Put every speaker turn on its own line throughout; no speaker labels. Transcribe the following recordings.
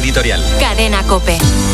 editorial.
Cadena COPE.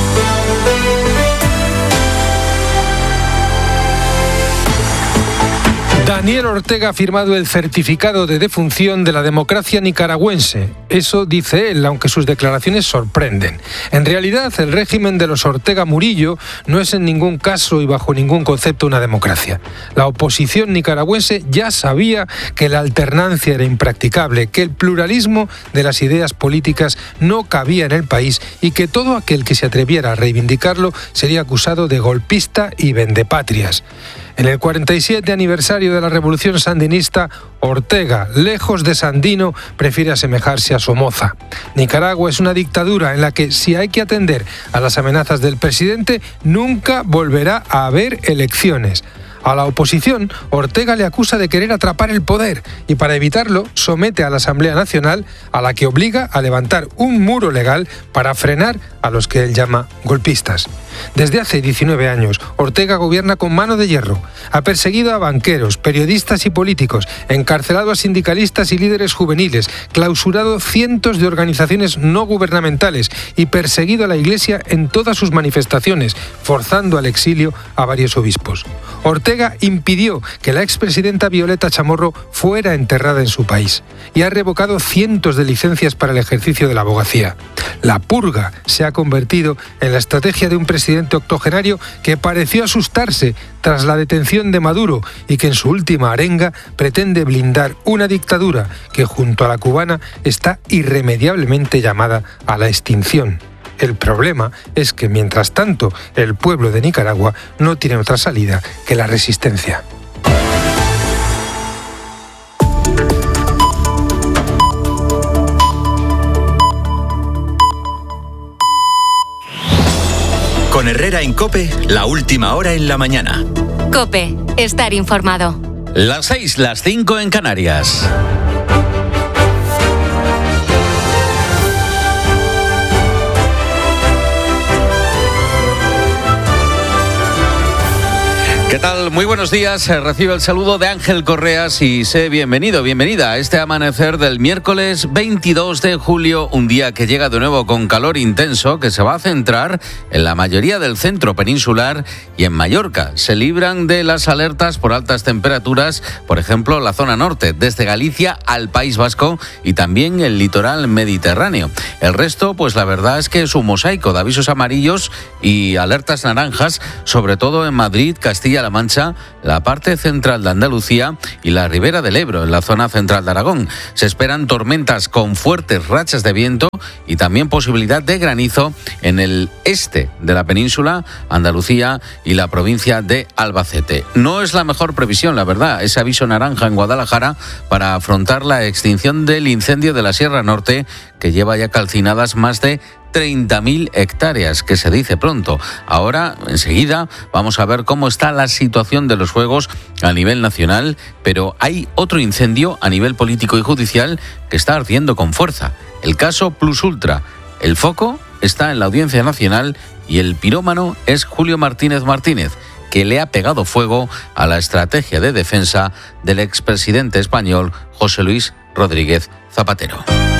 Daniel Ortega ha firmado el certificado de defunción de la democracia nicaragüense. Eso dice él, aunque sus declaraciones sorprenden. En realidad, el régimen de los Ortega Murillo no es en ningún caso y bajo ningún concepto una democracia. La oposición nicaragüense ya sabía que la alternancia era impracticable, que el pluralismo de las ideas políticas no cabía en el país y que todo aquel que se atreviera a reivindicarlo sería acusado de golpista y vendepatrias. En el 47 aniversario de la Revolución Sandinista, Ortega, lejos de Sandino, prefiere asemejarse a Somoza. Nicaragua es una dictadura en la que, si hay que atender a las amenazas del presidente, nunca volverá a haber elecciones. A la oposición, Ortega le acusa de querer atrapar el poder y para evitarlo somete a la Asamblea Nacional, a la que obliga a levantar un muro legal para frenar a los que él llama golpistas. Desde hace 19 años, Ortega gobierna con mano de hierro. Ha perseguido a banqueros, periodistas y políticos, encarcelado a sindicalistas y líderes juveniles, clausurado cientos de organizaciones no gubernamentales y perseguido a la Iglesia en todas sus manifestaciones, forzando al exilio a varios obispos. Ortega impidió que la expresidenta Violeta Chamorro fuera enterrada en su país y ha revocado cientos de licencias para el ejercicio de la abogacía. La purga se ha convertido en la estrategia de un presidente octogenario que pareció asustarse tras la detención de Maduro y que en su última arenga pretende blindar una dictadura que junto a la cubana está irremediablemente llamada a la extinción. El problema es que, mientras tanto, el pueblo de Nicaragua no tiene otra salida que la resistencia.
Con Herrera en COPE, la última hora en la mañana.
COPE, estar informado.
Las 6, las 5 en Canarias. ¿Qué tal? Muy buenos días. Recibe el saludo de Ángel Correas y sé bienvenida a este amanecer del miércoles 22 de julio, un día que llega de nuevo con calor intenso que se va a centrar en la mayoría del centro peninsular y en Mallorca. Se libran de las alertas por altas temperaturas, por ejemplo, la zona norte, desde Galicia al País Vasco y también el litoral mediterráneo. El resto, pues la verdad es que es un mosaico de avisos amarillos y alertas naranjas, sobre todo en Madrid, Castilla-La Mancha, la parte central de Andalucía y la ribera del Ebro, en la zona central de Aragón. Se esperan tormentas con fuertes rachas de viento y también posibilidad de granizo en el este de la península, Andalucía y la provincia de Albacete. No es la mejor previsión, la verdad, ese aviso naranja en Guadalajara para afrontar la extinción del incendio de la Sierra Norte, que lleva ya calcinadas más de 30.000 hectáreas, que se dice pronto. Ahora, enseguida, vamos a ver cómo está la situación de los fuegos a nivel nacional, pero hay otro incendio a nivel político y judicial que está ardiendo con fuerza. El caso Plus Ultra. El foco está en la Audiencia Nacional y el pirómano es Julio Martínez Martínez, que le ha pegado fuego a la estrategia de defensa del expresidente español José Luis Rodríguez Zapatero.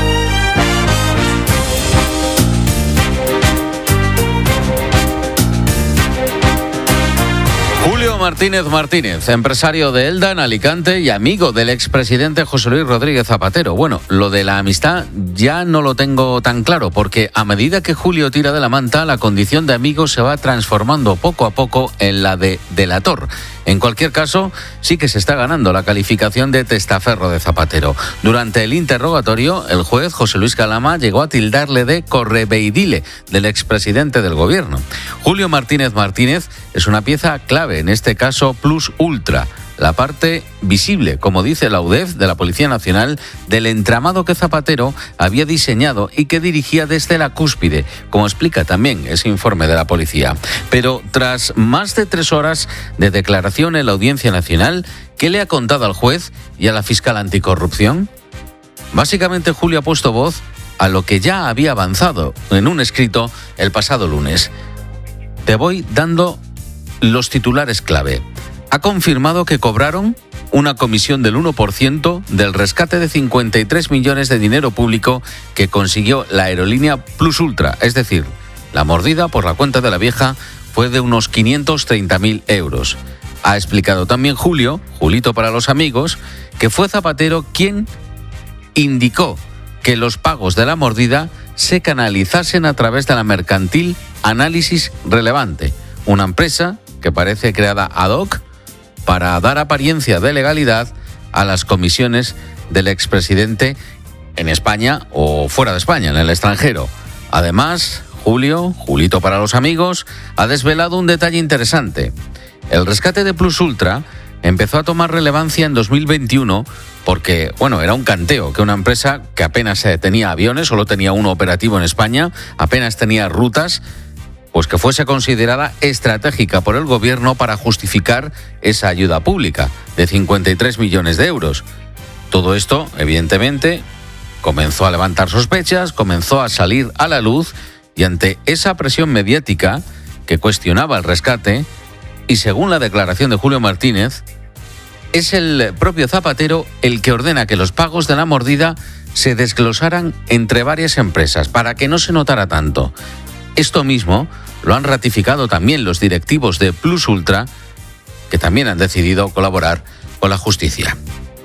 Julio Martínez, empresario de Elda en Alicante y amigo del expresidente José Luis Rodríguez Zapatero. Bueno, lo de la amistad ya no lo tengo tan claro, porque a medida que Julio tira de la manta, la condición de amigo se va transformando poco a poco en la de delator. En cualquier caso, sí que se está ganando la calificación de testaferro de Zapatero. Durante el interrogatorio, el juez José Luis Calama llegó a tildarle de correveidile del expresidente del gobierno. Julio Martínez es una pieza clave en este caso Plus Ultra, la parte visible, como dice la UDEF de la Policía Nacional, del entramado que Zapatero había diseñado y que dirigía desde la cúspide, como explica también ese informe de la policía. Pero tras más de 3 horas de declaración en la Audiencia Nacional, ¿qué le ha contado al juez y a la fiscal anticorrupción? Básicamente, Julio ha puesto voz a lo que ya había avanzado en un escrito el pasado lunes. Te voy dando los titulares clave. Ha confirmado que cobraron una comisión del 1% del rescate de 53 millones de dinero público que consiguió la aerolínea Plus Ultra. Es decir, la mordida por la cuenta de la vieja fue de unos 530.000 euros. Ha explicado también Julito para los amigos, que fue Zapatero quien indicó que los pagos de la mordida se canalizasen a través de la mercantil Análisis Relevante, una empresa que parece creada ad hoc para dar apariencia de legalidad a las comisiones del expresidente en España o fuera de España, en el extranjero. Además, Julito para los amigos, ha desvelado un detalle interesante. El rescate de Plus Ultra empezó a tomar relevancia en 2021 porque, era un canteo, que una empresa que apenas tenía aviones, solo tenía uno operativo en España, apenas tenía rutas, pues que fuese considerada estratégica por el gobierno para justificar esa ayuda pública de 53 millones de euros. Todo esto, evidentemente, comenzó a levantar sospechas, comenzó a salir a la luz y ante esa presión mediática que cuestionaba el rescate, y según la declaración de Julio Martínez, es el propio Zapatero el que ordena que los pagos de la mordida se desglosaran entre varias empresas para que no se notara tanto. Esto mismo lo han ratificado también los directivos de Plus Ultra, que también han decidido colaborar con la justicia.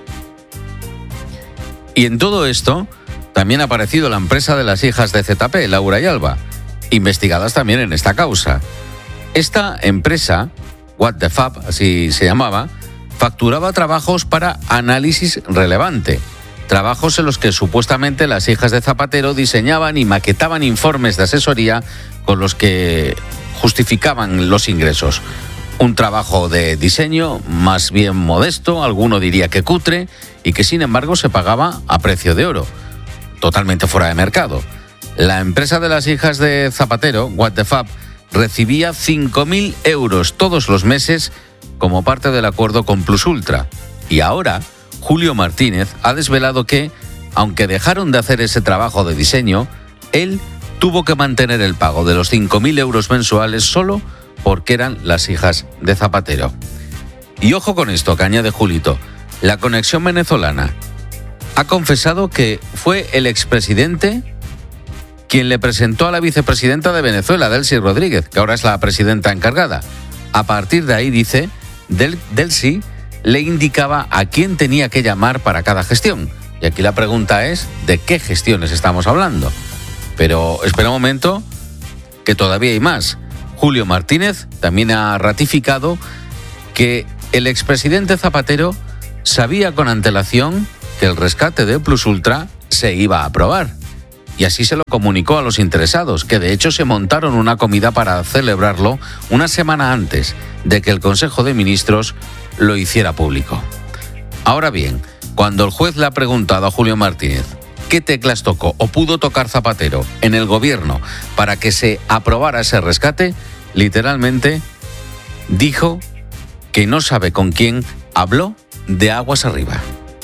Y en todo esto también ha aparecido la empresa de las hijas de ZP, Laura y Alba, investigadas también en esta causa. Esta empresa, What the Fab, así se llamaba, facturaba trabajos para Análisis Relevante, trabajos en los que supuestamente las hijas de Zapatero diseñaban y maquetaban informes de asesoría con los que justificaban los ingresos. Un trabajo de diseño más bien modesto, alguno diría que cutre, y que sin embargo se pagaba a precio de oro, totalmente fuera de mercado. La empresa de las hijas de Zapatero, What the Fab, recibía 5.000 euros todos los meses como parte del acuerdo con Plus Ultra. Y ahora, Julio Martínez ha desvelado que, aunque dejaron de hacer ese trabajo de diseño, él tuvo que mantener el pago de los 5.000 euros mensuales solo porque eran las hijas de Zapatero. Y ojo con esto que añade Julito, la conexión venezolana ha confesado que fue el expresidente quien le presentó a la vicepresidenta de Venezuela, Delcy Rodríguez, que ahora es la presidenta encargada. A partir de ahí, dice, Delcy le indicaba a quién tenía que llamar para cada gestión. Y aquí la pregunta es, ¿de qué gestiones estamos hablando? Pero espera un momento, que todavía hay más. Julio Martínez también ha ratificado que el expresidente Zapatero sabía con antelación que el rescate de Plus Ultra se iba a aprobar. Y así se lo comunicó a los interesados, que de hecho se montaron una comida para celebrarlo una semana antes de que el Consejo de Ministros lo hiciera público. Ahora bien, cuando el juez le ha preguntado a Julio Martínez qué teclas tocó o pudo tocar Zapatero en el gobierno para que se aprobara ese rescate, literalmente dijo que no sabe con quién habló de aguas arriba.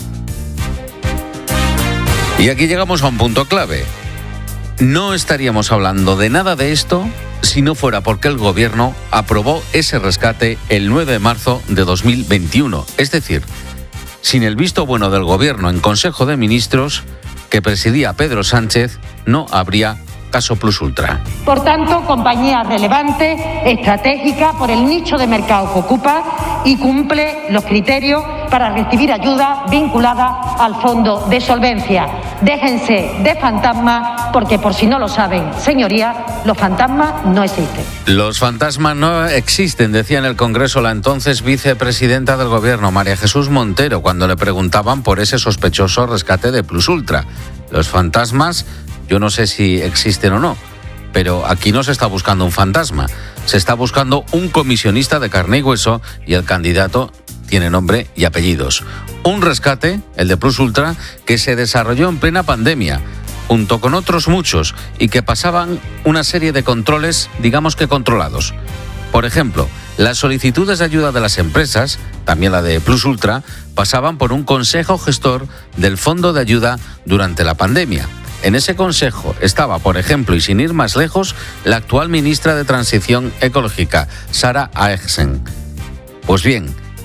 Y aquí llegamos a un punto clave. No estaríamos hablando de nada de esto si no fuera porque el gobierno aprobó ese rescate el 9 de marzo de 2021. Es decir, sin el visto bueno del gobierno en Consejo de Ministros que presidía Pedro Sánchez, no habría caso Plus Ultra.
Por tanto, compañía relevante, estratégica por el nicho de mercado que ocupa y cumple los criterios para recibir ayuda vinculada al fondo de solvencia. Déjense de fantasmas porque, por si no lo saben, señorías, los fantasmas no existen.
Los fantasmas no existen, decía en el Congreso la entonces vicepresidenta del gobierno, María Jesús Montero, cuando le preguntaban por ese sospechoso rescate de Plus Ultra. Los fantasmas, yo no sé si existen o no, pero aquí no se está buscando un fantasma, se está buscando un comisionista de carne y hueso y el candidato tiene nombre y apellidos. Un rescate, el de Plus Ultra, que se desarrolló en plena pandemia, junto con otros muchos, y que pasaban una serie de controles, digamos que controlados. Por ejemplo, las solicitudes de ayuda de las empresas, también la de Plus Ultra, pasaban por un consejo gestor del Fondo de Ayuda durante la pandemia. En ese consejo estaba, por ejemplo, y sin ir más lejos, la actual ministra de Transición Ecológica, Sara Ahern. Pues bien,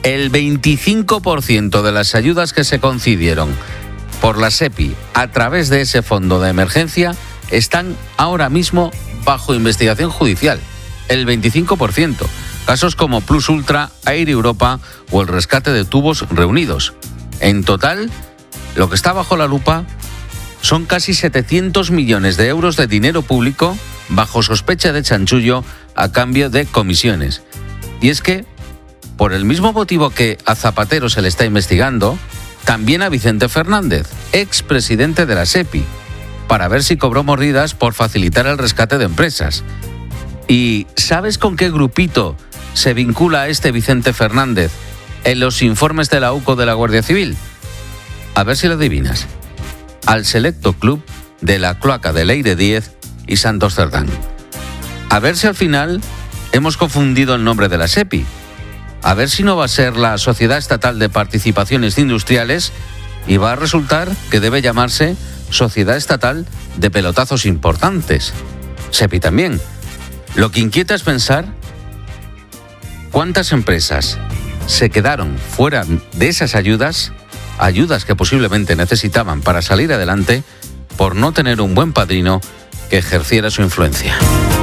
El 25% de las ayudas que se concedieron por la SEPI a través de ese fondo de emergencia están ahora mismo bajo investigación judicial. El 25%. Casos como Plus Ultra, Air Europa o el rescate de Tubos Reunidos. En total, lo que está bajo la lupa son casi 700 millones de euros de dinero público bajo sospecha de chanchullo a cambio de comisiones. Y es que, por el mismo motivo que a Zapatero se le está investigando, también a Vicente Fernández, expresidente de la SEPI, para ver si cobró mordidas por facilitar el rescate de empresas. ¿Y sabes con qué grupito se vincula a este Vicente Fernández en los informes de la UCO de la Guardia Civil? A ver si lo adivinas. Al selecto club de la cloaca de Leire 10 y Santos Cerdán. A ver si al final hemos confundido el nombre de la SEPI. A ver si no va a ser la Sociedad Estatal de Participaciones Industriales y va a resultar que debe llamarse Sociedad Estatal de Pelotazos Importantes. SEPI también. Lo que inquieta es pensar cuántas empresas se quedaron fuera de esas ayudas que posiblemente necesitaban para salir adelante por no tener un buen padrino que ejerciera su influencia.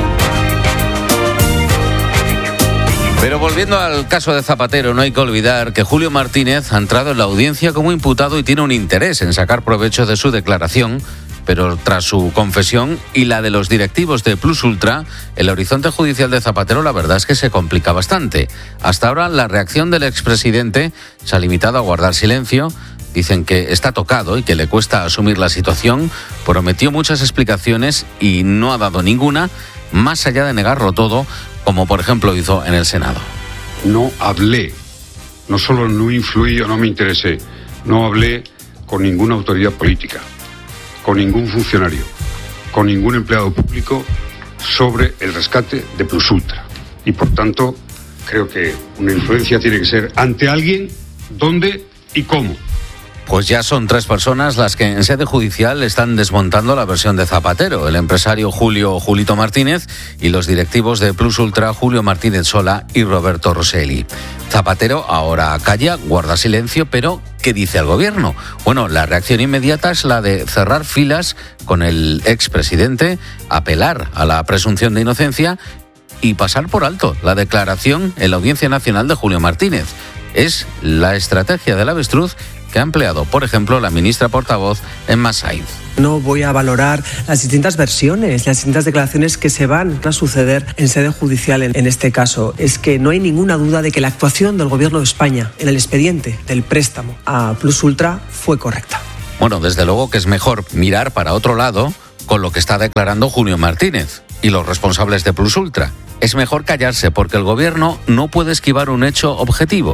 Pero volviendo al caso de Zapatero, no hay que olvidar que Julio Martínez ha entrado en la audiencia como imputado y tiene un interés en sacar provecho de su declaración, pero tras su confesión y la de los directivos de Plus Ultra, el horizonte judicial de Zapatero la verdad es que se complica bastante. Hasta ahora la reacción del expresidente se ha limitado a guardar silencio. Dicen que está tocado y que le cuesta asumir la situación. Prometió muchas explicaciones y no ha dado ninguna, más allá de negarlo todo, como por ejemplo hizo en el Senado.
No hablé, no solo no influí o no me interesé, no hablé con ninguna autoridad política, con ningún funcionario, con ningún empleado público sobre el rescate de Plus Ultra. Y por tanto, creo que una influencia tiene que ser ante alguien, dónde y cómo.
Pues ya son 3 personas las que en sede judicial están desmontando la versión de Zapatero, el empresario Julito Martínez y los directivos de Plus Ultra, Julio Martínez Sola y Roberto Rosselli. Zapatero ahora calla, guarda silencio, pero ¿qué dice el gobierno? Bueno, la reacción inmediata es la de cerrar filas con el expresidente, apelar a la presunción de inocencia y pasar por alto la declaración en la Audiencia Nacional de Julio Martínez. Es la estrategia del avestruz que ha empleado, por ejemplo, la ministra portavoz Emma Sainz.
No voy a valorar las distintas versiones, las distintas declaraciones que se van a suceder en sede judicial en este caso. Es que no hay ninguna duda de que la actuación del Gobierno de España en el expediente del préstamo a Plus Ultra fue correcta.
Bueno, desde luego que es mejor mirar para otro lado con lo que está declarando Julio Martínez y los responsables de Plus Ultra. Es mejor callarse porque el Gobierno no puede esquivar un hecho objetivo.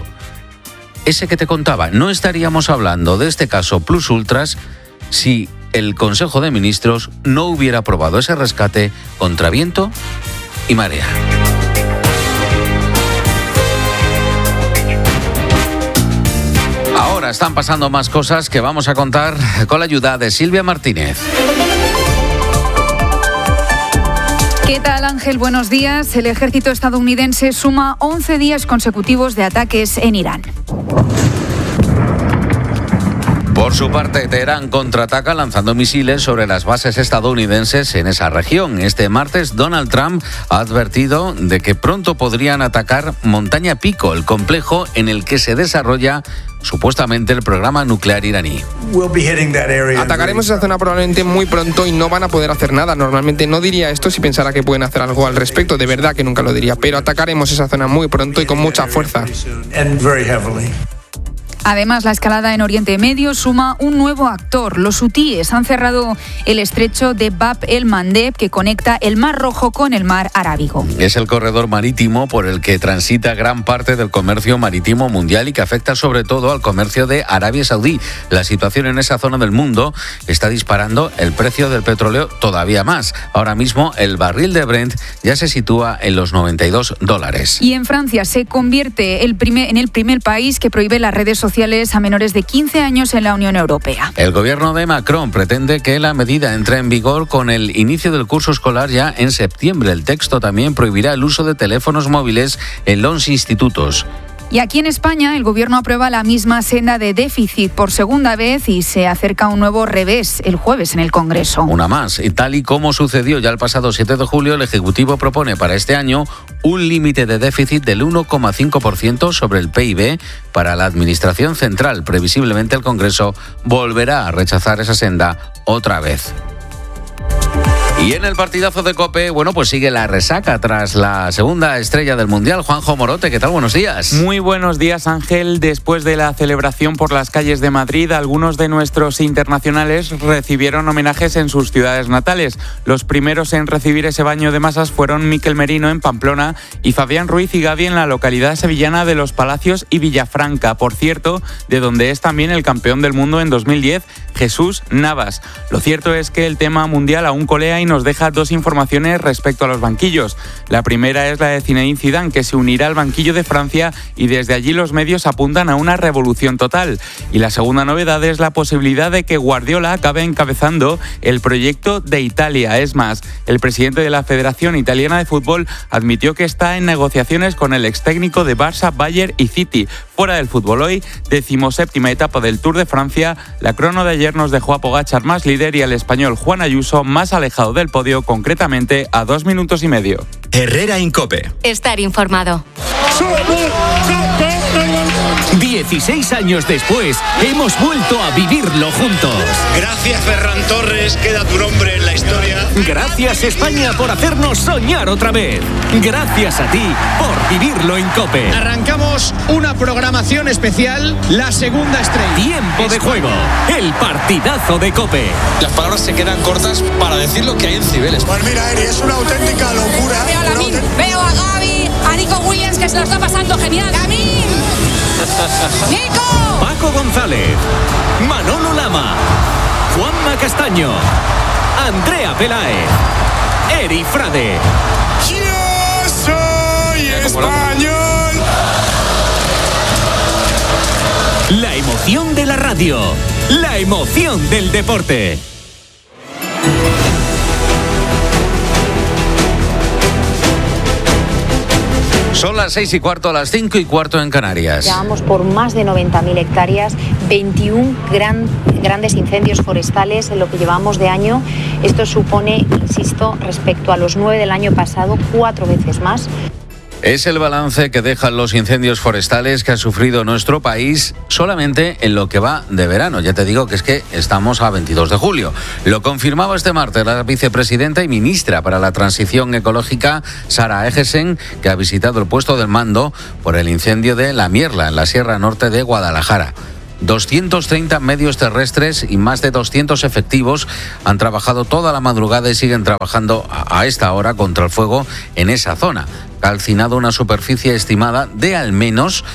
Ese que te contaba, no estaríamos hablando de este caso Plus Ultras si el Consejo de Ministros no hubiera aprobado ese rescate contra viento y marea. Ahora están pasando más cosas que vamos a contar con la ayuda de Silvia Martínez.
¿Qué tal, Ángel? Buenos días. El ejército estadounidense suma 11 días consecutivos de ataques en Irán.
Por su parte, Teherán contraataca lanzando misiles sobre las bases estadounidenses en esa región. Este martes, Donald Trump ha advertido de que pronto podrían atacar Montaña Pico, el complejo en el que se desarrolla supuestamente el programa nuclear iraní.
Atacaremos esa zona probablemente muy pronto y no van a poder hacer nada. Normalmente no diría esto si pensara que pueden hacer algo al respecto, de verdad que nunca lo diría, pero atacaremos esa zona muy pronto y con mucha fuerza.
Además, la escalada en Oriente Medio suma un nuevo actor. Los hutíes han cerrado el estrecho de Bab el-Mandeb que conecta el Mar Rojo con el Mar Arábigo.
Es el corredor marítimo por el que transita gran parte del comercio marítimo mundial y que afecta sobre todo al comercio de Arabia Saudí. La situación en esa zona del mundo está disparando el precio del petróleo todavía más. Ahora mismo el barril de Brent ya se sitúa en los $92.
Y en Francia se convierte en el primer país que prohíbe las redes sociales a menores de 15 años en la Unión Europea.
El gobierno de Macron pretende que la medida entre en vigor con el inicio del curso escolar ya en septiembre. El texto también prohibirá el uso de teléfonos móviles en los institutos.
Y aquí en España el Gobierno aprueba la misma senda de déficit por segunda vez y se acerca un nuevo revés el jueves en el Congreso.
Una más. Y tal y como sucedió ya el pasado 7 de julio, el Ejecutivo propone para este año un límite de déficit del 1,5% sobre el PIB para la Administración Central. Previsiblemente el Congreso volverá a rechazar esa senda otra vez. Y en el partidazo de COPE, pues sigue la resaca tras la segunda estrella del Mundial. Juanjo Morote, ¿qué tal? Buenos días.
Muy buenos días, Ángel. Después de la celebración por las calles de Madrid, algunos de nuestros internacionales recibieron homenajes en sus ciudades natales. Los primeros en recibir ese baño de masas fueron Mikel Merino en Pamplona y Fabián Ruiz y Gavi en la localidad sevillana de Los Palacios y Villafranca, por cierto, de donde es también el campeón del mundo en 2010, Jesús Navas. Lo cierto es que el tema mundial aún colea y nos deja dos informaciones respecto a los banquillos. La primera es la de Zinedine Zidane, que se unirá al banquillo de Francia y desde allí los medios apuntan a una revolución total. Y la segunda novedad es la posibilidad de que Guardiola acabe encabezando el proyecto de Italia. Es más, el presidente de la Federación Italiana de Fútbol admitió que está en negociaciones con el extécnico de Barça, Bayern y City. Fuera del fútbol hoy, 17ª etapa del Tour de Francia. La crono de ayer nos dejó a Pogačar más líder y al español Juan Ayuso más alejado del podio, concretamente a 2 minutos y medio.
Herrera en COPE.
Estar informado.
16 años después, hemos vuelto a vivirlo juntos.
Gracias, Ferran Torres, queda tu nombre en la historia.
Gracias, España, por hacernos soñar otra vez. Gracias a ti por vivirlo en COPE.
Arrancamos una programación especial, la segunda estrella.
Tiempo de juego, el partidazo de COPE.
Las palabras se quedan cortas para decir lo que hay en Cibeles.
Pues mira, Eri, es una auténtica locura.
Veo a Gavi, a Nico Williams, que se lo está pasando genial. ¡Lamin! ¡Nico!
Paco González, Manolo Lama, Juanma Castaño, Andrea Peláez, Eri Frade.
¡Yo soy español!
La emoción de la radio, la emoción del deporte.
Son las 6:15, las 5:15 en Canarias.
Llevamos por más de 90.000 hectáreas, 21 grandes incendios forestales en lo que llevamos de año. Esto supone, insisto, respecto a los 9 del año pasado, 4 veces más.
Es el balance que dejan los incendios forestales que ha sufrido nuestro país solamente en lo que va de verano. Ya te digo que es que estamos a 22 de julio. Lo confirmaba este martes la vicepresidenta y ministra para la Transición Ecológica, Sara Egesen, que ha visitado el puesto del mando por el incendio de La Mierla, en la Sierra Norte de Guadalajara. 230 medios terrestres y más de 200 efectivos han trabajado toda la madrugada y siguen trabajando a esta hora contra el fuego en esa zona. Calcinado una superficie estimada de al menos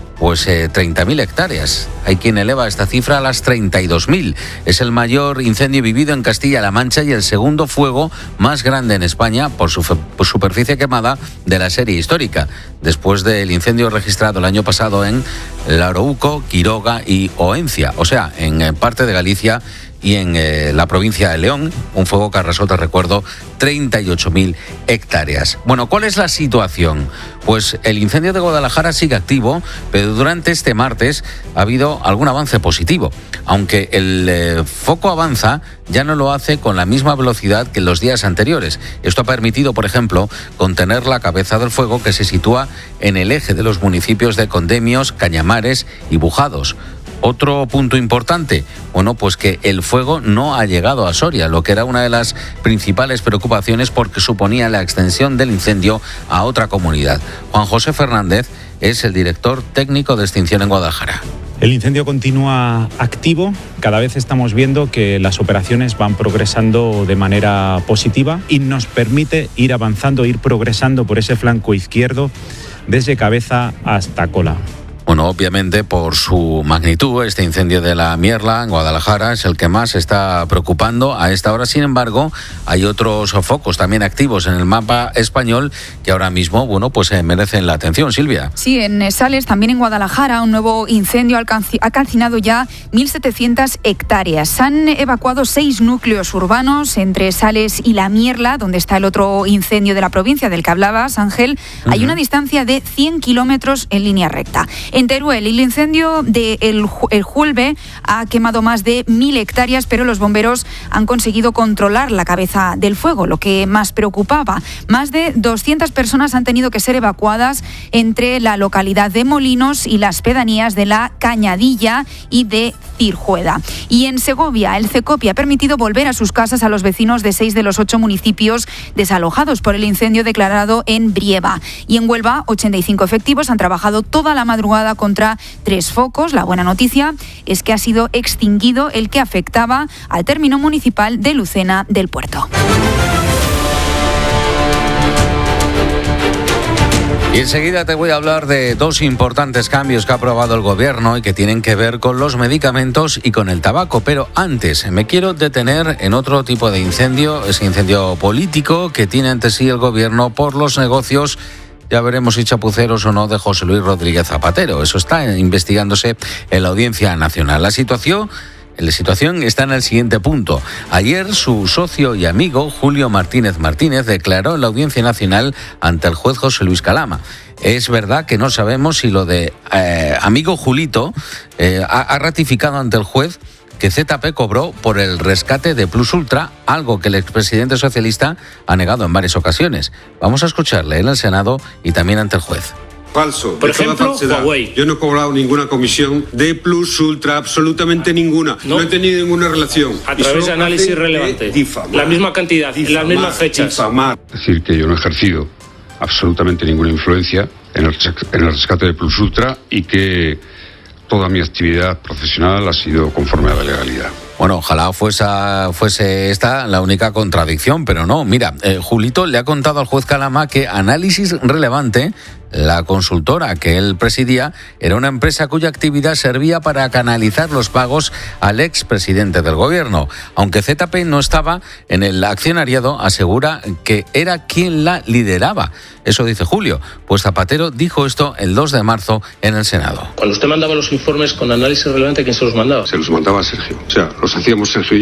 30.000 hectáreas. Hay quien eleva esta cifra a las 32.000. Es el mayor incendio vivido en Castilla-La Mancha y el segundo fuego más grande en España por superficie quemada de la serie histórica, después del incendio registrado el año pasado en Louroúco, Quiroga y Oencia, o sea, en parte de Galicia y en la provincia de León, un fuego que arrasó, te recuerdo, 38.000 hectáreas. Bueno, ¿cuál es la situación? Pues el incendio de Guadalajara sigue activo, pero durante este martes ha habido algún avance positivo. Aunque el foco avanza, ya no lo hace con la misma velocidad que en los días anteriores. Esto ha permitido, por ejemplo, contener la cabeza del fuego que se sitúa en el eje de los municipios de Condemios, Cañamares y Bujados. Otro punto importante, pues que el fuego no ha llegado a Soria, lo que era una de las principales preocupaciones porque suponía la extensión del incendio a otra comunidad. Juan José Fernández es el director técnico de extinción en Guadalajara.
El incendio continúa activo, cada vez estamos viendo que las operaciones van progresando de manera positiva y nos permite ir avanzando, ir progresando por ese flanco izquierdo desde cabeza hasta cola.
Bueno, obviamente por su magnitud, este incendio de la Mierla en Guadalajara es el que más está preocupando a esta hora. Sin embargo, hay otros focos también activos en el mapa español que ahora mismo, merecen la atención. Silvia.
Sí, en Sales, también en Guadalajara, un nuevo incendio ha calcinado ya 1.700 hectáreas. Se han evacuado 6 núcleos urbanos entre Sales y la Mierla, donde está el otro incendio de la provincia del que hablabas, Ángel. Hay una distancia de 100 kilómetros en línea recta. En Teruel, el incendio de el Juelve ha quemado más de 1.000 hectáreas, pero los bomberos han conseguido controlar la cabeza del fuego, lo que más preocupaba. Más de 200 personas han tenido que ser evacuadas entre la localidad de Molinos y las pedanías de la Cañadilla y de Cirjueda. Y en Segovia, el CECOPI ha permitido volver a sus casas a los vecinos de 6 de los 8 municipios desalojados por el incendio declarado en Brieva. Y en Huelva, 85 efectivos han trabajado toda la madrugada contra 3 focos. La buena noticia es que ha sido extinguido el que afectaba al término municipal de Lucena del Puerto.
Y enseguida te voy a hablar de 2 importantes cambios que ha aprobado el Gobierno y que tienen que ver con los medicamentos y con el tabaco. Pero antes me quiero detener en otro tipo de incendio, ese incendio político que tiene ante sí el Gobierno por los negocios, ya veremos si chapuceros o no, de José Luis Rodríguez Zapatero. Eso está investigándose en la Audiencia Nacional. La situación está en el siguiente punto. Ayer su socio y amigo Julio Martínez declaró en la Audiencia Nacional ante el juez José Luis Calama. Es verdad que no sabemos si lo de amigo Julito ha ratificado ante el juez que ZP cobró por el rescate de Plus Ultra, algo que el expresidente socialista ha negado en varias ocasiones. Vamos a escucharle en el Senado y también ante el juez.
Falso.
Por ejemplo, Huawei.
Yo no he cobrado ninguna comisión de Plus Ultra, absolutamente ninguna. No he tenido ninguna relación.
A través de análisis relevante. La misma cantidad, las mismas fechas.
Difamar. Es decir, que yo no he ejercido absolutamente ninguna influencia en el rescate de Plus Ultra y que toda mi actividad profesional ha sido conforme a la legalidad.
Bueno, ojalá fuese esta la única contradicción, pero no. Mira, Julito le ha contado al juez Calama que Análisis Relevante, la consultora que él presidía, era una empresa cuya actividad servía para canalizar los pagos al expresidente del Gobierno. Aunque ZP no estaba en el accionariado, asegura que era quien la lideraba. Eso dice Julio. Pues Zapatero dijo esto el 2 de marzo en el Senado.
Cuando usted mandaba los informes con Análisis Relevante, ¿quién se los mandaba?
Se los mandaba a Sergio. O sea, los hacíamos Sergio y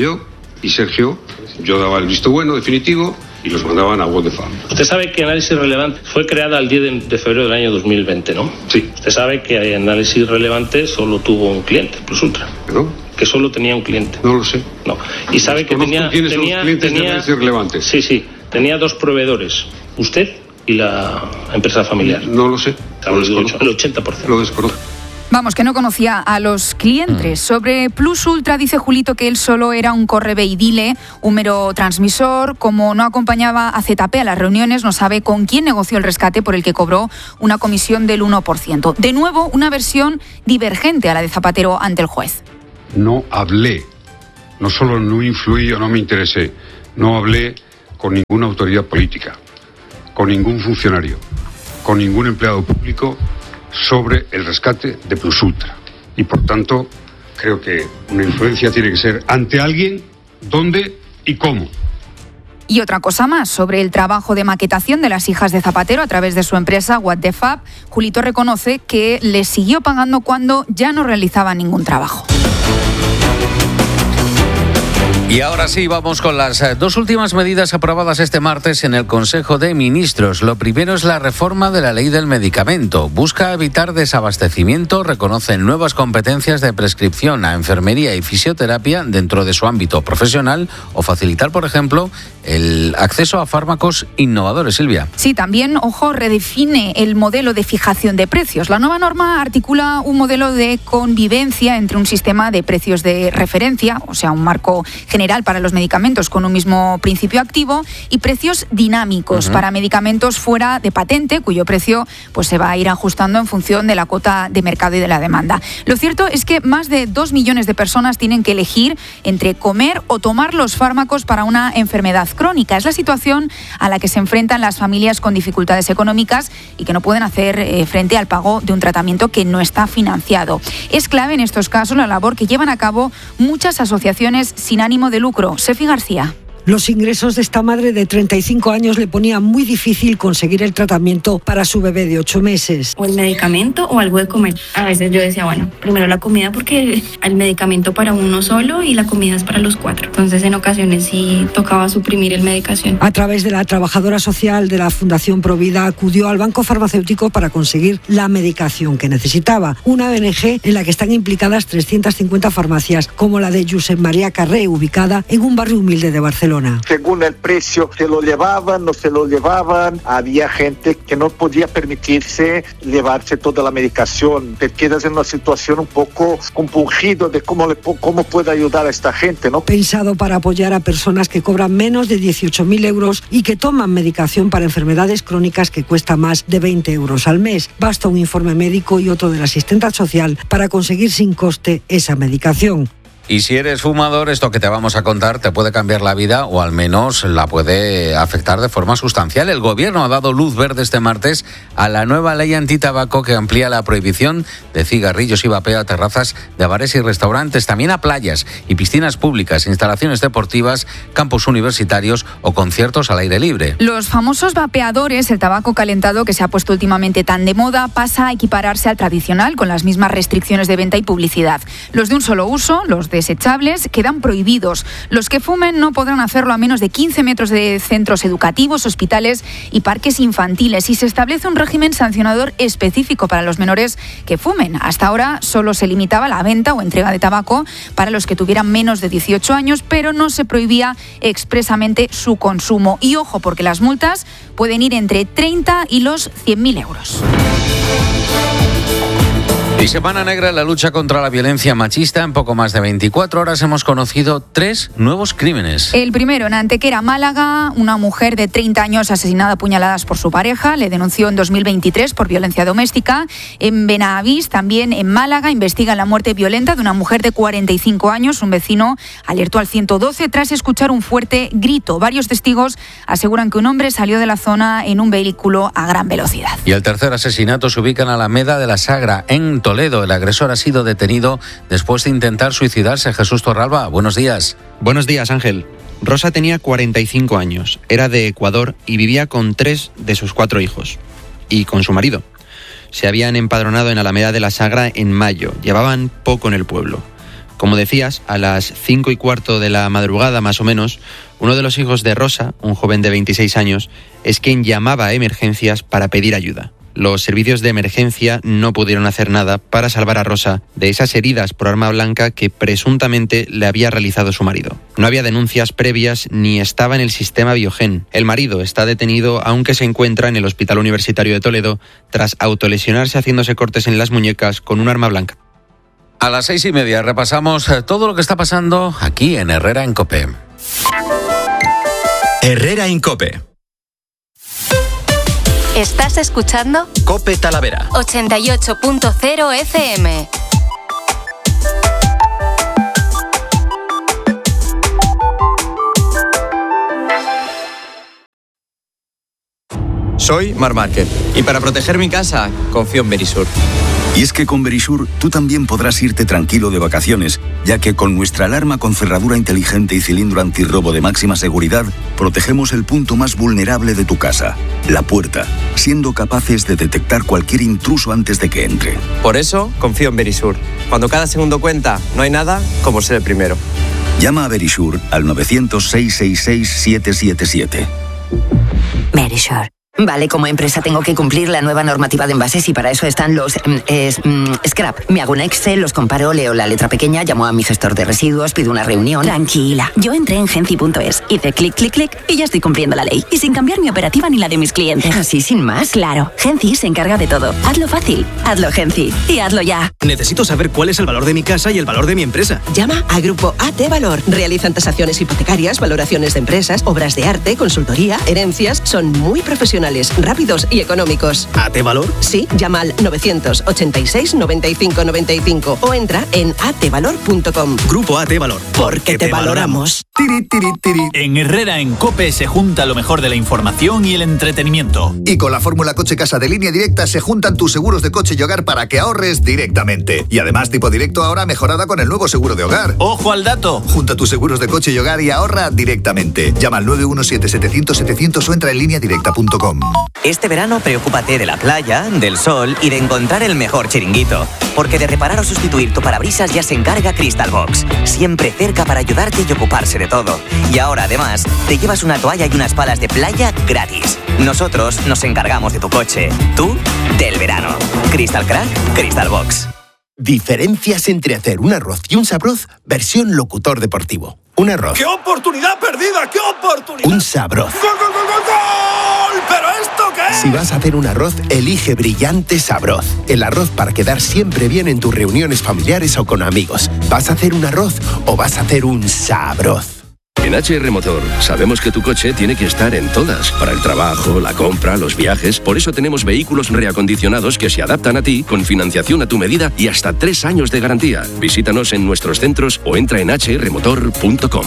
yo daba el visto bueno definitivo y los mandaban a WhatsApp.
Usted sabe que Análisis Relevante fue creada el 10 de febrero del año 2020, ¿no?
Sí.
Usted sabe que Análisis Relevante solo tuvo un cliente, Plus Ultra.
¿No?
Que solo tenía un cliente.
No lo sé.
No. Y sabe que tenía
Análisis Relevante.
Sí. Tenía 2 proveedores. Usted y la empresa familiar.
No lo sé.
El 80%.
Lo desconozco.
Vamos, que no conocía a los clientes. Sobre Plus Ultra dice Julito que él solo era un correveidile, un mero transmisor. Como no acompañaba a ZP a las reuniones, no sabe con quién negoció el rescate por el que cobró una comisión del 1%. De nuevo, una versión divergente a la de Zapatero ante el juez.
No hablé, no solo no influí o no me interesé, no hablé con ninguna autoridad política, con ningún funcionario, con ningún empleado público sobre el rescate de Plus Ultra. Y por tanto, creo que una influencia tiene que ser ante alguien, dónde y cómo.
Y otra cosa más, sobre el trabajo de maquetación de las hijas de Zapatero a través de su empresa What the Fab, Julito reconoce que les siguió pagando cuando ya no realizaba ningún trabajo.
Y ahora sí, vamos con las 2 últimas medidas aprobadas este martes en el Consejo de Ministros. Lo primero es la reforma de la ley del medicamento. Busca evitar desabastecimiento, reconoce nuevas competencias de prescripción a enfermería y fisioterapia dentro de su ámbito profesional o facilitar, por ejemplo, el acceso a fármacos innovadores. Silvia.
Sí, también, ojo, redefine el modelo de fijación de precios. La nueva norma articula un modelo de convivencia entre un sistema de precios de referencia, o sea, un marco general general para los medicamentos con un mismo principio activo, y precios dinámicos para medicamentos fuera de patente, cuyo precio pues se va a ir ajustando en función de la cuota de mercado y de la demanda. Lo cierto es que más de 2 millones de personas tienen que elegir entre comer o tomar los fármacos para una enfermedad crónica. Es la situación a la que se enfrentan las familias con dificultades económicas y que no pueden hacer frente al pago de un tratamiento que no está financiado. Es clave en estos casos la labor que llevan a cabo muchas asociaciones sin ánimo de lucro. Sefi García.
Los ingresos de esta madre de 35 años le ponían muy difícil conseguir el tratamiento para su bebé de 8 meses.
O el medicamento o algo de comer. A veces yo decía, bueno, primero la comida porque el medicamento para uno solo y la comida es para los 4. Entonces en ocasiones sí tocaba suprimir el medicación.
A través de la trabajadora social de la Fundación Provida acudió al banco farmacéutico para conseguir la medicación que necesitaba. Una ONG en la que están implicadas 350 farmacias, como la de Josep María Carré, ubicada en un barrio humilde de Barcelona.
Según el precio, se lo llevaban, no se lo llevaban. Había gente que no podía permitirse llevarse toda la medicación. Te quedas en una situación un poco compungido de cómo puede ayudar a esta gente, ¿no?
Pensado para apoyar a personas que cobran menos de 18.000 euros y que toman medicación para enfermedades crónicas que cuesta más de 20 euros al mes. Basta un informe médico y otro de la asistente social para conseguir sin coste esa medicación.
Y si eres fumador, esto que te vamos a contar te puede cambiar la vida o al menos la puede afectar de forma sustancial. El Gobierno ha dado luz verde este martes a la nueva ley antitabaco que amplía la prohibición de cigarrillos y vapeo a terrazas de bares y restaurantes, también a playas y piscinas públicas, instalaciones deportivas, campus universitarios o conciertos al aire libre.
Los famosos vapeadores, el tabaco calentado que se ha puesto últimamente tan de moda, pasa a equipararse al tradicional con las mismas restricciones de venta y publicidad. Los de un solo uso, los desechables, quedan prohibidos. Los que fumen no podrán hacerlo a menos de 15 metros de centros educativos, hospitales y parques infantiles, y se establece un régimen sancionador específico para los menores que fumen. Hasta ahora solo se limitaba la venta o entrega de tabaco para los que tuvieran menos de 18 años, pero no se prohibía expresamente su consumo. Y ojo, porque las multas pueden ir entre 30 y los 100.000 euros.
Y semana negra en la lucha contra la violencia machista. En poco más de 24 horas hemos conocido 3 nuevos crímenes.
El primero en Antequera, Málaga. Una mujer de 30 años asesinada a puñaladas por su pareja. Le denunció en 2023 por violencia doméstica. En Benavís, también en Málaga, investigan la muerte violenta de una mujer de 45 años. Un vecino alertó al 112 tras escuchar un fuerte grito. Varios testigos aseguran que un hombre salió de la zona en un vehículo a gran velocidad.
Y el tercer asesinato se ubica en Alameda de la Sagra, en Toledo. El agresor ha sido detenido después de intentar suicidarse. Jesús Torralba, buenos días.
Buenos días, Ángel. Rosa tenía 45 años, era de Ecuador y vivía con 3 de sus 4 hijos. Y con su marido. Se habían empadronado en Alameda de la Sagra en mayo. Llevaban poco en el pueblo. Como decías, a las 5:15 de la madrugada más o menos, uno de los hijos de Rosa, un joven de 26 años, es quien llamaba a emergencias para pedir ayuda. Los servicios de emergencia no pudieron hacer nada para salvar a Rosa de esas heridas por arma blanca que presuntamente le había realizado su marido. No había denuncias previas ni estaba en el sistema Biogen. El marido está detenido, aunque se encuentra en el Hospital Universitario de Toledo tras autolesionarse haciéndose cortes en las muñecas con un arma blanca.
A las 6:30 repasamos todo lo que está pasando aquí en Herrera en COPE.
Herrera en COPE.
¿Estás escuchando?
COPE Talavera
88.0 FM.
Soy Marc Márquez y para proteger mi casa confío en Verisur.
Y es que con Verisur tú también podrás irte tranquilo de vacaciones, ya que con nuestra alarma con cerradura inteligente y cilindro antirrobo de máxima seguridad, protegemos el punto más vulnerable de tu casa, la puerta, siendo capaces de detectar cualquier intruso antes de que entre.
Por eso confío en Verisur. Cuando cada segundo cuenta, no hay nada como ser el primero.
Llama a Verisur al 900 666 777.
Verisur.
Vale, como empresa tengo que cumplir la nueva normativa de envases y para eso están los scrap. Me hago un Excel, los comparo, leo la letra pequeña, llamo a mi gestor de residuos, pido una reunión.
Tranquila, yo entré en Genci.es, hice clic, clic, clic y ya estoy cumpliendo la ley. Y sin cambiar mi operativa ni la de mis clientes.
¿Así sin más?
Claro, Genci se encarga de todo. Hazlo fácil, hazlo Genci y hazlo ya.
Necesito saber cuál es el valor de mi casa y el valor de mi empresa.
Llama a Grupo AT Valor. Realizan tasaciones hipotecarias, valoraciones de empresas, obras de arte, consultoría, herencias. Son muy profesionales, rápidos y económicos.
¿AT Valor?
Sí, llama al 986 95 95 o entra en atvalor.com.
Grupo AT Valor.
Porque te valoramos.
Tiri, tiri, tiri. En Herrera en COPE se junta lo mejor de la información y el entretenimiento.
Y con la fórmula Coche Casa de Línea Directa se juntan tus seguros de coche y hogar para que ahorres directamente. Y además tipo directo ahora mejorada con el nuevo seguro de hogar.
¡Ojo al dato!
Junta tus seguros de coche y hogar y ahorra directamente. Llama al 917-700-700 o entra en lineadirecta.com.
Este verano preocúpate de la playa, del sol y de encontrar el mejor chiringuito. Porque de reparar o sustituir tu parabrisas ya se encarga Crystal Box. Siempre cerca para ayudarte y ocuparse de todo. Y ahora además te llevas una toalla y unas palas de playa gratis. Nosotros nos encargamos de tu coche. Tú, del verano. Crystal Crack, Crystal Box.
Diferencias entre hacer un arroz y un sabroz versión locutor deportivo. Un arroz.
¡Qué oportunidad perdida! ¡Qué oportunidad!
Un sabroz.
¡Gol, gol, gol, gol, gol! ¿Pero esto qué es?
Si vas a hacer un arroz, elige Brillante Sabroz. El arroz para quedar siempre bien en tus reuniones familiares o con amigos. ¿Vas a hacer un arroz o vas a hacer un sabroz?
En HR Motor sabemos que tu coche tiene que estar en todas, para el trabajo, la compra, los viajes. Por eso tenemos vehículos reacondicionados que se adaptan a ti, con financiación a tu medida y hasta 3 años de garantía. Visítanos en nuestros centros o entra en hrmotor.com.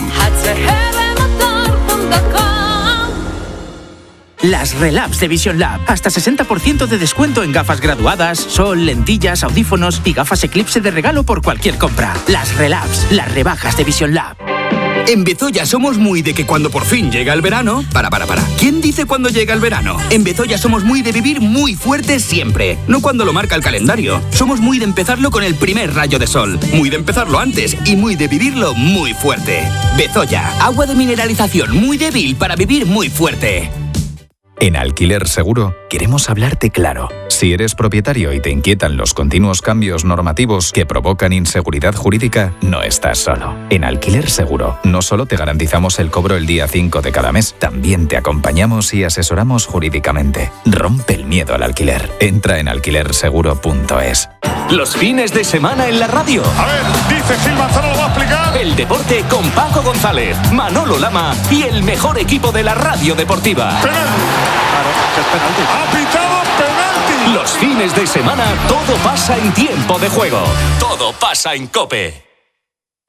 Las Relabs de Vision Lab. Hasta 60% de descuento en gafas graduadas, sol, lentillas, audífonos y gafas Eclipse de regalo por cualquier compra. Las Relabs, las rebajas de Vision Lab.
En Bezoya somos muy de que cuando por fin llega el verano... Para. ¿Quién dice cuando llega el verano? En Bezoya somos muy de vivir muy fuerte siempre. No cuando lo marca el calendario. Somos muy de empezarlo con el primer rayo de sol. Muy de empezarlo antes y muy de vivirlo muy fuerte. Bezoya, agua de mineralización muy débil para vivir muy fuerte.
En Alquiler Seguro queremos hablarte claro. Si eres propietario y te inquietan los continuos cambios normativos que provocan inseguridad jurídica, no estás solo. En Alquiler Seguro no solo te garantizamos el cobro el día 5 de cada mes, también te acompañamos y asesoramos jurídicamente. Rompe el miedo al alquiler. Entra en alquilerseguro.es.
Los fines de semana en la radio.
A ver, dice Gil Manzano, lo va a explicar.
El deporte con Paco González, Manolo Lama y el mejor equipo de la radio deportiva.
Penal.
Claro, es penalti.
Ha pitado penalti.
Los fines de semana todo pasa en tiempo de juego. Todo pasa en COPE.